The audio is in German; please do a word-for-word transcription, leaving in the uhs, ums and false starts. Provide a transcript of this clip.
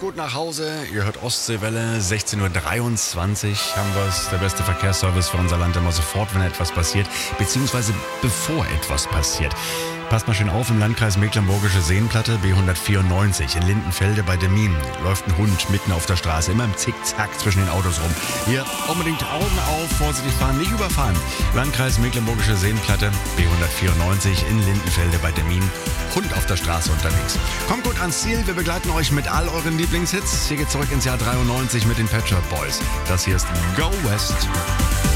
gut nach Hause. Ihr hört Ostseewelle, sechzehn Uhr dreiundzwanzig haben wir es. Der beste Verkehrsservice für unser Land immer sofort, wenn etwas passiert, beziehungsweise bevor etwas passiert. Passt mal schön auf, im Landkreis Mecklenburgische Seenplatte, B hundertvierundneunzig, in Lindenfelde bei Demmin, läuft ein Hund mitten auf der Straße, immer im Zickzack zwischen den Autos rum. Hier unbedingt Augen auf, vorsichtig fahren, nicht überfahren. Landkreis Mecklenburgische Seenplatte, B hundertvierundneunzig, in Lindenfelde bei Demmin, Hund auf der Straße unterwegs. Kommt gut ans Ziel, wir begleiten euch mit all euren Lieblingshits. Hier geht's zurück ins Jahr dreiundneunzig mit den Pet Shop Boys. Das hier ist Go West.